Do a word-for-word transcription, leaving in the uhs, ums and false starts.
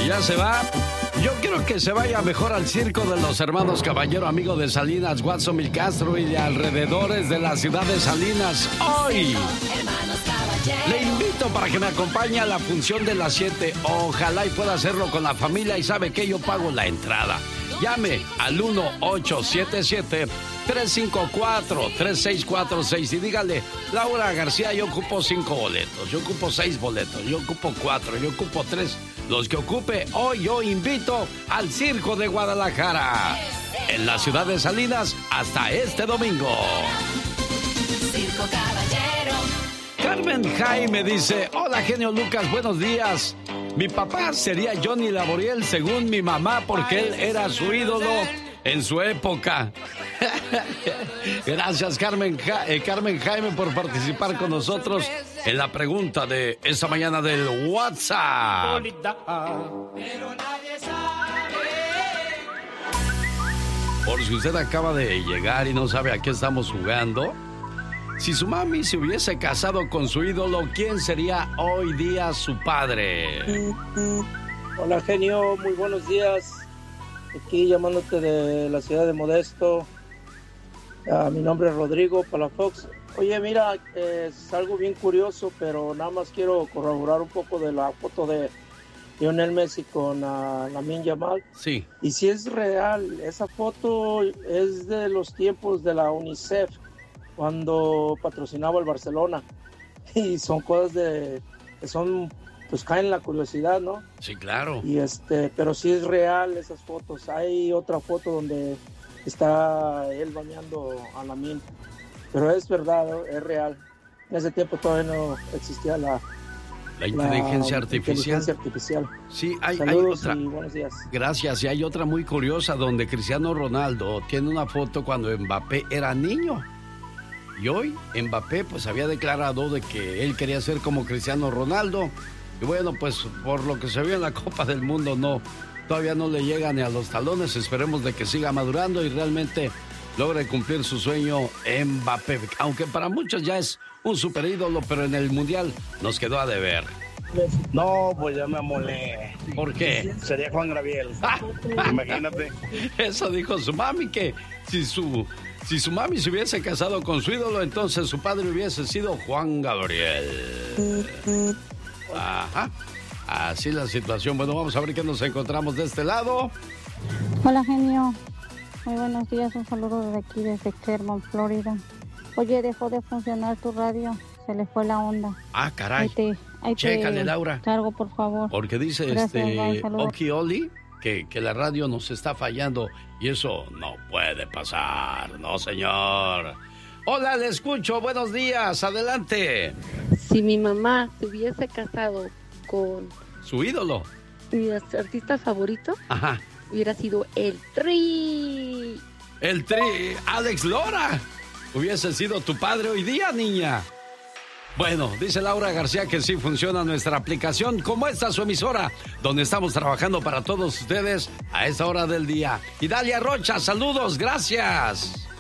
ya se va. Yo quiero que se vaya mejor al circo de los hermanos Caballero, amigo de Salinas, Watson y Castro y de alrededores de la ciudad de Salinas. Hoy le invito para que me acompañe a la función de las siete. Ojalá y pueda hacerlo con la familia y sabe que yo pago la entrada. Llame al uno ocho siete siete, tres cinco cuatro, tres seis cuatro seis y dígale: Laura García, yo ocupo cinco boletos, yo ocupo seis boletos, yo ocupo cuatro, yo ocupo tres. Los que ocupe, hoy yo invito al Circo de Guadalajara, en la ciudad de Salinas, hasta este domingo. Circo Caballero. Carmen Jaime dice: hola, genio Lucas, buenos días. Mi papá sería Johnny Laboriel según mi mamá porque él era su ídolo en su época. Gracias, Carmen, ja eh, Carmen Jaime, por participar con nosotros en la pregunta de esta mañana del WhatsApp. Por si usted acaba de llegar y no sabe a qué estamos jugando, si su mami se hubiese casado con su ídolo, ¿quién sería hoy día su padre? Hola, genio, muy buenos días. Aquí llamándote de la ciudad de Modesto. Uh, mi nombre es Rodrigo Palafox. Oye, mira, eh, es algo bien curioso, pero nada más quiero corroborar un poco de la foto de Lionel Messi con uh, Lamine Yamal. Sí. Y si es real, esa foto es de los tiempos de la UNICEF, cuando patrocinaba el Barcelona. Y son cosas de que son, pues caen en la curiosidad, ¿no? Sí, claro. Y este, pero sí es real esas fotos. Hay otra foto donde está él bañando a Lamine, pero es verdad, es real. En ese tiempo todavía no existía la La inteligencia, la artificial. inteligencia artificial. Sí, hay, hay Saludos otra. y buenos días. Gracias. Y hay otra muy curiosa donde Cristiano Ronaldo tiene una foto cuando Mbappé era niño. Y hoy Mbappé pues había declarado de que él quería ser como Cristiano Ronaldo. Y bueno, pues por lo que se vio en la Copa del Mundo, no, todavía no le llega ni a los talones. Esperemos de que siga madurando y realmente logre cumplir su sueño Mbappé. Aunque para muchos ya es un super ídolo, pero en el Mundial nos quedó a deber. No, pues ya me amolé. ¿Por qué? Sería Juan Gabriel. Imagínate. Eso dijo su mami, que si su... Si su mami se hubiese casado con su ídolo, entonces su padre hubiese sido Juan Gabriel. Ajá. Así la situación. Bueno, vamos a ver qué nos encontramos de este lado. Hola, genio. Muy buenos días. Un saludo desde aquí, desde Clermont, Florida. Oye, dejó de funcionar tu radio. Se le fue la onda. Ah, caray. Ahí te, ahí Chécale, te Laura. Cargo, por favor. Porque dice Gracias, este bye, saludos. Okioli que, que la radio nos está fallando y eso no puede pasar, no, señor. Hola, le escucho, buenos días, adelante. Si mi mamá se hubiese casado con su ídolo, mi artista favorito, ajá, hubiera sido el Tri. El Tri, Alex Lora. Hubiese sido tu padre hoy día, niña. Bueno, dice Laura García que sí funciona nuestra aplicación. ¿Cómo está su emisora? Donde estamos trabajando para todos ustedes a esta hora del día. Y Dalia Rocha, saludos, gracias.